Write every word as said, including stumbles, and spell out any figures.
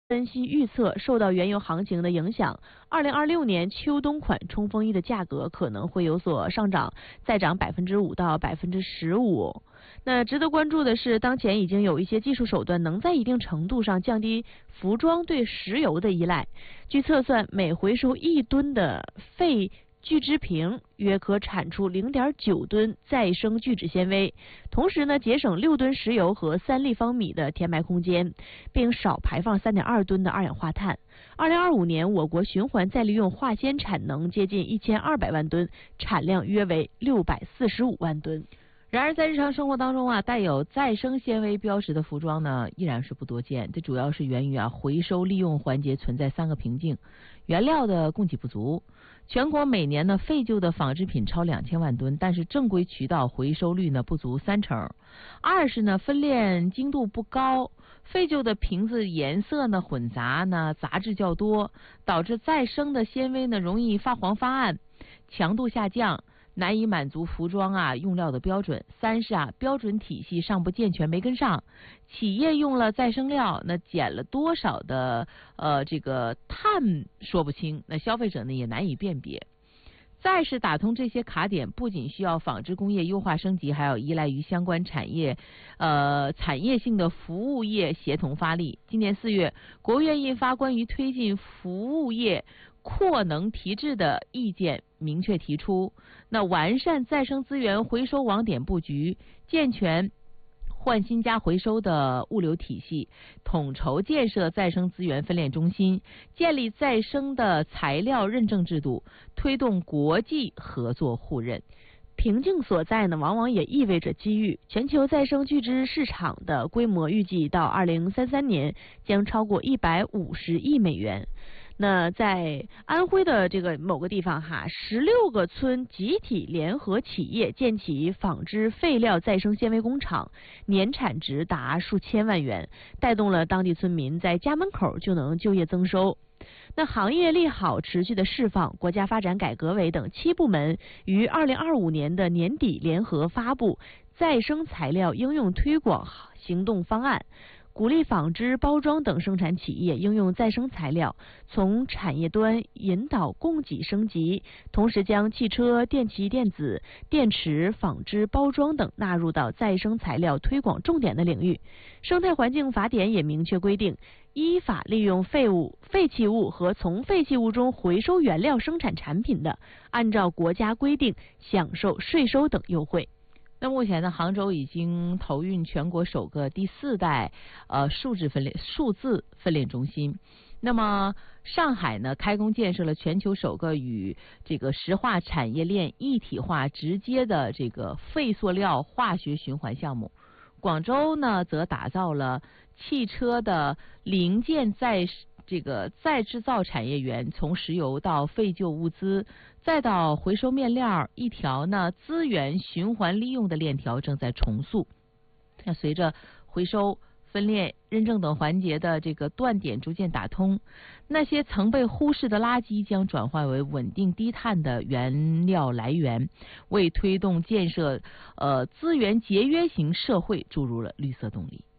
分析预测，受到原油行情的影响，二零二六年秋冬款冲锋衣的价格可能会有所上涨，再涨百分之五到百分之十五。那值得关注的是，当前已经有一些技术手段能在一定程度上降低服装对石油的依赖。据测算，每回收一吨的废聚酯瓶约可产出 零点九吨再生聚酯纤维，同时呢，节省六吨石油和三立方米的填埋空间，并少排放 三点二吨的二氧化碳。二零二五年，我国循环再利用化纤产能接近一千二百万吨，产量约为六百四十五万吨。 然而，在日常生活当中啊，带有再生纤维标识的服装呢，依然是不多见。这主要是源于啊，回收利用环节存在三个瓶颈：原料的供给不足。全国每年呢，废旧的纺织品超两千万吨，但是正规渠道回收率呢不足三成。二是呢，分链精度不高，废旧的瓶子颜色呢混杂呢，杂质较多，导致再生的纤维呢容易发黄发暗，强度下降，难以满足服装啊用料的标准。三是啊，标准体系尚不健全，没跟上。企业用了再生料，那减了多少的呃这个碳说不清，那消费者呢也难以辨别。再是打通这些卡点，不仅需要纺织工业优化升级，还要依赖于相关产业呃产业性的服务业协同发力。今年四月，国务院印发关于推进服务业扩能提质的意见，明确提出，那完善再生资源回收网点布局，健全换新加回收的物流体系，统筹建设再生资源分链中心，建立再生的材料认证制度，推动国际合作互认。 瓶颈所在呢，往往也意味着机遇。全球再生聚酯市场的规模预计到二零三三年将超过一百五十亿美元。那在安徽的这个某个地方哈，十六个村集体联合企业建起纺织废料再生纤维工厂，年产值达数千万元，带动了当地村民在家门口就能就业增收。那行业利好持续的释放，国家发展改革委等七部门于二零二五年的年底联合发布再生材料应用推广行动方案，鼓励纺织、包装等生产企业应用再生材料，从产业端引导供给升级，同时将汽车、电气电子、电池、纺织、包装等纳入到再生材料推广重点的领域。生态环境法典也明确规定，依法利用废物、废弃物和从废弃物中回收原料生产产品的，按照国家规定享受税收等优惠。 那目前呢，杭州已经投运全国首个第四代呃数字分裂数字分裂中心。那么上海呢，开工建设了全球首个与这个石化产业链一体化直接的这个废塑料化学循环项目。广州呢，则打造了汽车的零件再这个再制造产业园，从石油到废旧物资，再到回收面料，一条呢资源循环利用的链条正在重塑。那随着回收、分裂、认证等环节的这个断点逐渐打通，那些曾被忽视的垃圾将转化为稳定低碳的原料来源，为推动建设呃资源节约型社会注入了绿色动力。